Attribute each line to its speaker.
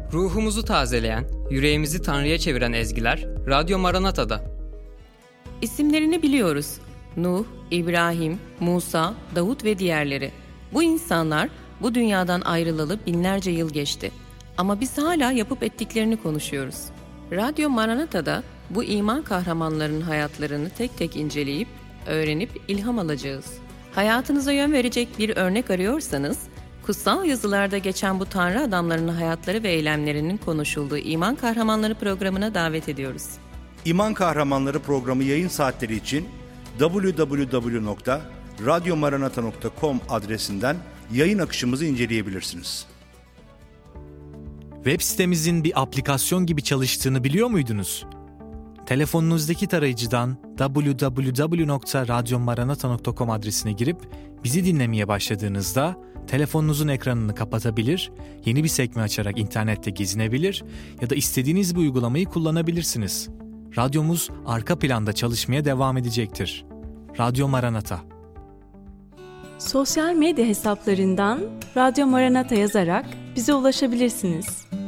Speaker 1: Ruhumuzu tazeleyen, yüreğimizi Tanrı'ya çeviren ezgiler Radyo Maranata'da.
Speaker 2: İsimlerini biliyoruz. Nuh, İbrahim, Musa, Davut ve diğerleri. Bu insanlar bu dünyadan ayrılalı binlerce yıl geçti. Ama biz hala yapıp ettiklerini konuşuyoruz. Radyo Maranata'da bu iman kahramanlarının hayatlarını tek tek inceleyip, öğrenip ilham alacağız. Hayatınıza yön verecek bir örnek arıyorsanız, kutsal yazılarda geçen bu Tanrı adamlarının hayatları ve eylemlerinin konuşulduğu İman Kahramanları programına davet ediyoruz.
Speaker 3: İman Kahramanları programı yayın saatleri için www.radyomaranata.com adresinden yayın akışımızı inceleyebilirsiniz.
Speaker 4: Web sitemizin bir aplikasyon gibi çalıştığını biliyor muydunuz? Telefonunuzdaki tarayıcıdan www.radyomaranata.com adresine girip bizi dinlemeye başladığınızda telefonunuzun ekranını kapatabilir, yeni bir sekme açarak internette gezinebilir ya da istediğiniz bir uygulamayı kullanabilirsiniz. Radyomuz arka planda çalışmaya devam edecektir. Radyo Maranata.
Speaker 5: Sosyal medya hesaplarından Radyo Maranata yazarak bize ulaşabilirsiniz.